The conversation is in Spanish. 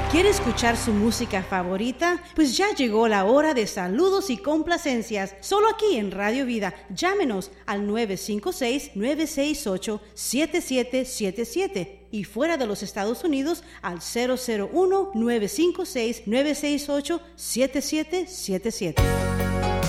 ¿Quiere escuchar su música favorita? Pues ya llegó la hora de saludos y complacencias. Solo aquí en Radio Vida. Llámenos al 956-968-7777 y fuera de los Estados Unidos al 001-956-968-7777.